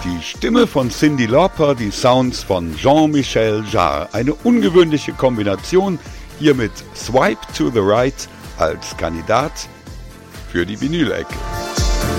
Die Stimme von Cyndi Lauper, die Sounds von Jean-Michel Jarre. Eine ungewöhnliche Kombination hier mit Swipe to the Right als Kandidat für die Vinyl-Ecke.